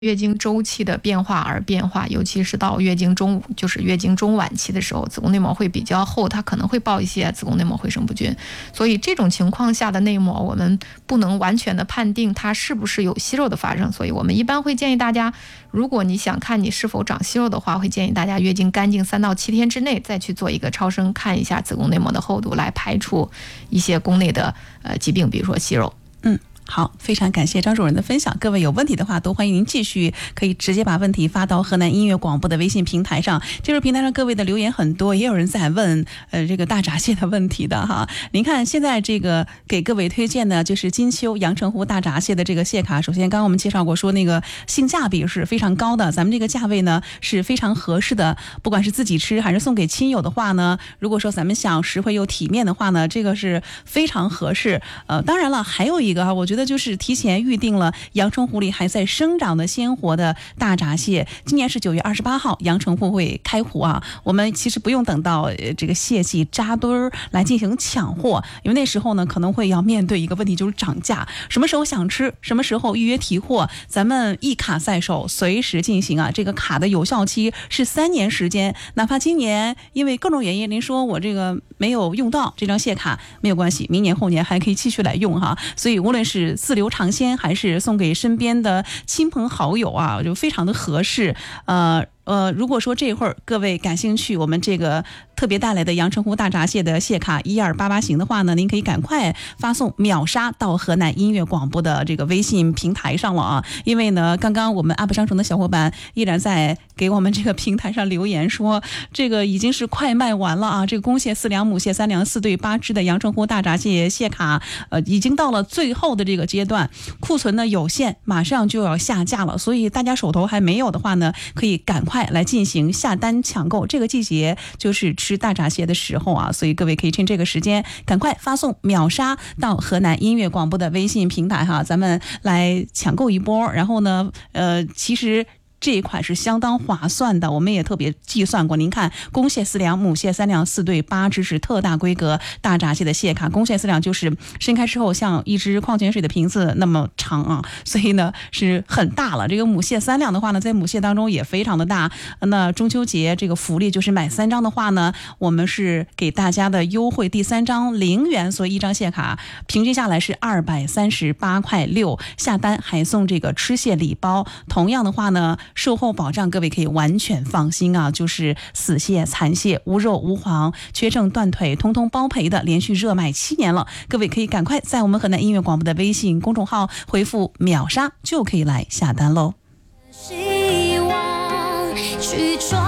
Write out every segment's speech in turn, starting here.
月经周期的变化而变化，尤其是到月经中晚期的时候，子宫内膜会比较厚，它可能会爆一些子宫内膜回声不均。所以这种情况下的内膜，我们不能完全的判定它是不是有息肉的发生。所以我们一般会建议大家，如果你想看你是否长息肉的话，会建议大家月经干净3到7天之内再去做一个超声，看一下子宫内膜的厚度，来排除一些宫内的疾病，比如说息肉。 好，非常感谢张主任的分享。各位有问题的话，都欢迎您继续可以直接把问题发到河南音乐广播的微信平台上。这个平台上各位的留言很多，也有人在问这个大闸蟹的问题的哈。您看现在这个给各位推荐的就是金秋阳澄湖大闸蟹的这个蟹卡。首先刚刚我们介绍过说那个性价比是非常高的，咱们这个价位呢是非常合适的，不管是自己吃还是送给亲友的话呢，如果说咱们想实惠又体面的话呢，这个是非常合适。当然了，还有一个我觉得就是提前预定了阳澄湖里还在生长的鲜活的大闸蟹。今年是9月28号阳澄湖会开湖啊，我们其实不用等到这个蟹季扎堆儿来进行抢货，因为那时候呢可能会要面对一个问题，就是涨价，什么时候想吃什么时候预约提货，咱们一卡在手，随时进行啊。这个卡的有效期是3年时间，哪怕今年因为各种原因您说我这个没有用到这张蟹卡，没有关系，明年后年还可以继续来用哈。所以无论是自留尝鲜还是送给身边的亲朋好友啊，就非常的合适。如果说这会儿各位感兴趣，我们这个特别带来的阳澄湖大闸蟹的蟹卡1288型的话呢，您可以赶快发送秒杀到河南音乐广播的这个微信平台上了啊。因为呢，刚刚我们 UP 商城的小伙伴依然在给我们这个平台上留言说，这个已经是快卖完了啊。这个公蟹4两，母蟹3两，4对8只的阳澄湖大闸蟹蟹卡，已经到了最后的这个阶段，库存呢有限，马上就要下架了。所以大家手头还没有的话呢，可以赶快来进行下单抢购。这个季节就是吃大闸蟹的时候啊，所以各位可以趁这个时间赶快发送秒杀到河南音乐广播的微信平台哈，咱们来抢购一波。然后呢，其实这一款是相当划算的，我们也特别计算过。您看，公蟹4两，母蟹3两，4对8只是特大规格大闸蟹的蟹卡。公蟹4两就是伸开之后像一只矿泉水的瓶子那么长啊，所以呢是很大了。这个母蟹3两的话呢，在母蟹当中也非常的大。那中秋节这个福利就是买3张的话呢，我们是给大家的优惠，第3张0元，所以一张蟹卡平均下来是238.6块，下单还送这个吃蟹礼包。同样的话呢，售后保障各位可以完全放心啊，就是死蟹、残蟹、无肉无黄、缺正断腿通通包赔的，连续热卖7年了。各位可以赶快在我们河南音乐广播的微信公众号回复秒杀，就可以来下单喽。 希望去闯，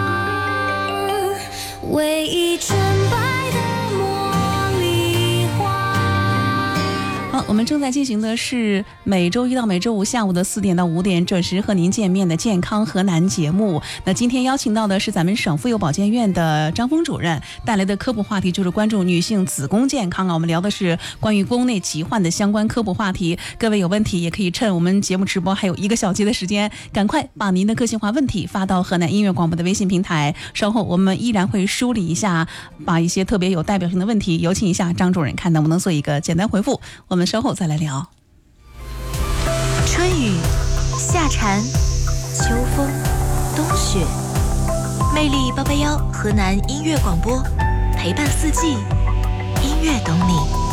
唯一纯白的茉莉花。 好，我们正在进行的是每周一到每周五下午的4点到5点准时和您见面的健康河南节目。那今天邀请到的是咱们省妇幼保健院的张峰主任带来的科普话题，就是关注女性子宫健康啊。我们聊的是关于宫内疾患的相关科普话题。各位有问题也可以趁我们节目直播还有1个小节的时间，赶快把您的个性化问题发到河南音乐广播的微信平台。稍后我们依然会梳理一下，把一些特别有代表性的问题有请一下张主任，看能不能做一个简单回复。我们稍后再来聊。 春雨、夏蝉、秋风、冬雪，魅力881河南音乐广播，陪伴4季，音乐懂你。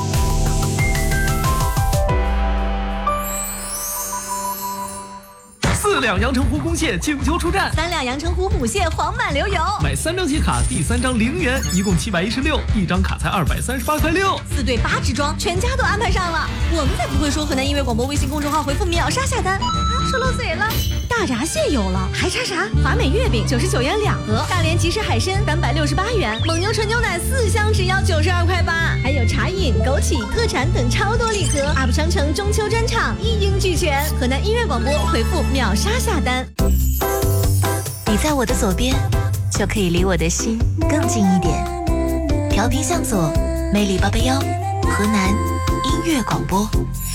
4两阳澄湖公蟹请求出战 ，3两阳澄湖母蟹黄满流油， 买3张蟹卡，第3张0元，一共716，一张卡才238.6块 ，4对8只装，全家都安排上了。我们才不会说，河南音乐广播微信公众号回复秒杀下单啊，说漏嘴了。大闸蟹有了，还差啥？华美月饼99元2盒，大连即食海参368元，蒙牛纯牛奶4箱只要92.8块，还有茶饮、枸杞、特产等超多礼盒。UP 商城中秋专场一应俱全，河南音乐广播回复秒杀下单。你在我的左边，就可以离我的心更近一点。调频向左，魅力881，河南音乐广播。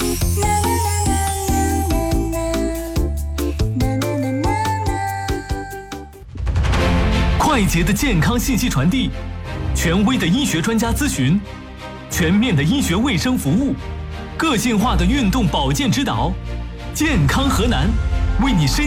快捷的健康信息传递，权威的医学专家咨询，全面的医学卫生服务，个性化的运动保健指导，健康河南为你身